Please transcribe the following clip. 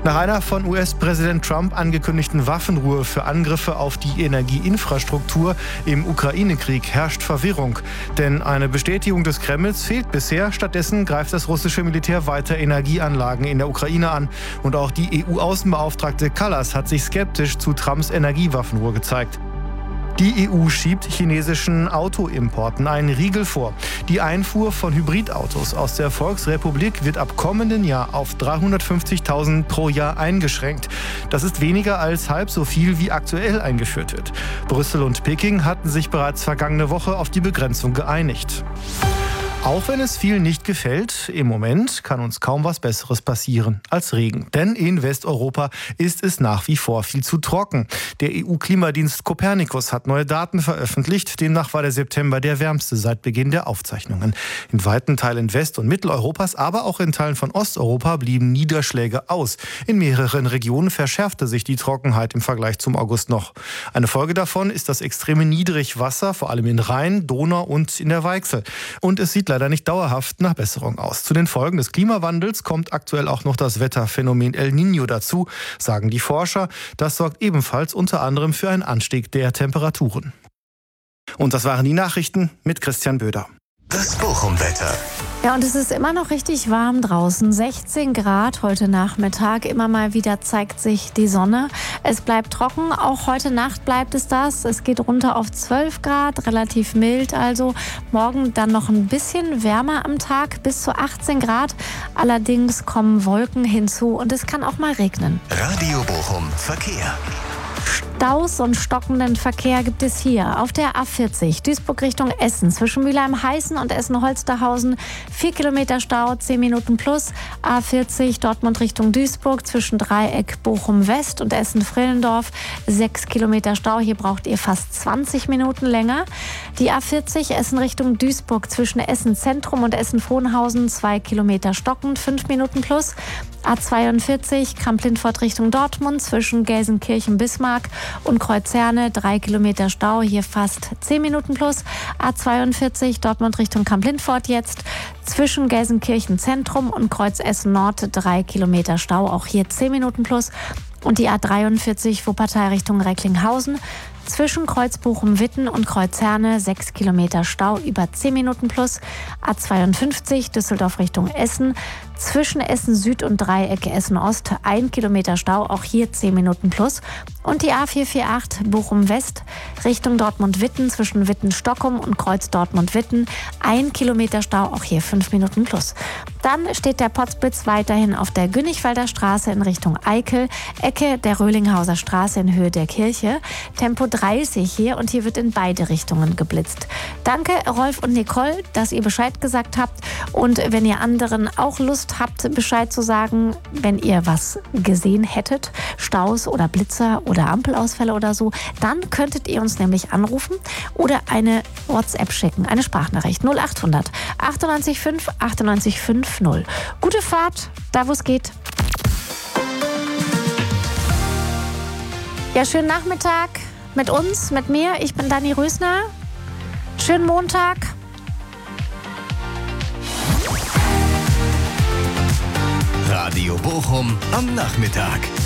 Nach einer von US-Präsident Trump angekündigten Waffenruhe für Angriffe auf die Energieinfrastruktur im Ukraine-Krieg herrscht Verwirrung. Denn eine Bestätigung des Kremls fehlt bisher. Stattdessen greift das russische Militär weiter Energieanlagen in der Ukraine an. Und auch die EU-Außenbeauftragte Kallas hat sich skeptisch zu Trumps Energiewaffenruhe gezeigt. Die EU schiebt chinesischen Autoimporten einen Riegel vor. Die Einfuhr von Hybridautos aus der Volksrepublik wird ab kommenden Jahr auf 350.000 pro Jahr eingeschränkt. Das ist weniger als halb so viel, wie aktuell eingeführt wird. Brüssel und Peking hatten sich bereits vergangene Woche auf die Begrenzung geeinigt. Auch wenn es vielen nicht gefällt, im Moment kann uns kaum was Besseres passieren als Regen. Denn in Westeuropa ist es nach wie vor viel zu trocken. Der EU-Klimadienst Copernicus hat neue Daten veröffentlicht. Demnach war der September der wärmste seit Beginn der Aufzeichnungen. In weiten Teilen West- und Mitteleuropas, aber auch in Teilen von Osteuropa blieben Niederschläge aus. In mehreren Regionen verschärfte sich die Trockenheit im Vergleich zum August noch. Eine Folge davon ist das extreme Niedrigwasser, vor allem in Rhein, Donau und in der Weichsel. Und es sieht leider nicht dauerhaft nach Besserung aus. Zu den Folgen des Klimawandels kommt aktuell auch noch das Wetterphänomen El Niño dazu, sagen die Forscher. Das sorgt ebenfalls unter anderem für einen Anstieg der Temperaturen. Und das waren die Nachrichten mit Christian Böder. Das Bochum-Wetter. Ja, und es ist immer noch richtig warm draußen. 16 Grad heute Nachmittag. Immer mal wieder zeigt sich die Sonne. Es bleibt trocken. Auch heute Nacht bleibt es das. Es geht runter auf 12 Grad, relativ mild. Also morgen dann noch ein bisschen wärmer am Tag, bis zu 18 Grad. Allerdings kommen Wolken hinzu und es kann auch mal regnen. Radio Bochum Verkehr. Staus und stockenden Verkehr gibt es hier auf der A40 Duisburg Richtung Essen zwischen Mülheim-Heißen und Essen-Holsterhausen 4 Kilometer Stau, 10 Minuten plus. A40 Dortmund Richtung Duisburg zwischen Dreieck Bochum-West und Essen-Frillendorf 6 Kilometer Stau. Hier braucht ihr fast 20 Minuten länger. Die A40 Essen Richtung Duisburg zwischen Essen-Zentrum und Essen-Frohnhausen 2 Kilometer stockend, 5 Minuten plus. A42 Kamp-Lindfort Richtung Dortmund zwischen Gelsenkirchen-Bismarck und Kreuzherne 3 Kilometer Stau, hier fast 10 Minuten plus. A42 Dortmund Richtung Kamp-Lindfort jetzt zwischen Gelsenkirchen Zentrum und Kreuz Essen Nord 3 Kilometer Stau, auch hier 10 Minuten plus. Und die A43 Wuppertal Richtung Recklinghausen zwischen Kreuz Bochum-Witten und Kreuzherne 6 Kilometer Stau, über 10 Minuten plus. A52 Düsseldorf Richtung Essen zwischen Essen Süd und Dreieck Essen Ost 1 Kilometer Stau, auch hier 10 Minuten plus. Und die A448 Bochum West Richtung Dortmund-Witten zwischen Witten-Stockum und Kreuz Dortmund-Witten 1 Kilometer Stau, auch hier 5 Minuten plus. Dann steht der Potzblitz weiterhin auf der Günnigwalder Straße in Richtung Eickel, Ecke der Röhlinghauser Straße in Höhe der Kirche. Tempo 30 hier und hier wird in beide Richtungen geblitzt. Danke Rolf und Nicole, dass ihr Bescheid gesagt habt. Und wenn ihr anderen auch Lust habt, Bescheid zu sagen, wenn ihr was gesehen hättet, Staus oder Blitzer oder Ampelausfälle oder so, dann könntet ihr uns nämlich anrufen oder eine WhatsApp schicken, eine Sprachnachricht 0800 98 5 98 50. Gute Fahrt, da wo es geht. Ja, schönen Nachmittag mit uns, mit mir. Ich bin Dani Rösner. Schönen Montag. Radio Bochum am Nachmittag.